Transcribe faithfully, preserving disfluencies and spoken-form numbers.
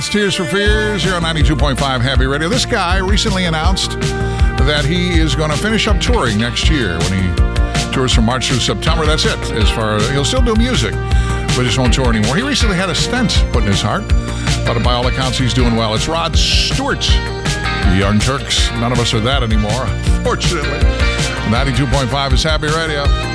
Tears for Fears here on ninety-two point five Happy Radio. This guy recently announced that he is going to finish up touring next year when he tours from March through September. That's it. As far as he'll still do music, but just won't tour anymore. He recently had a stent put in his heart, but by all accounts, he's doing well. It's Rod Stewart, the Young Turks. None of us are that anymore, fortunately. ninety-two point five is Happy Radio.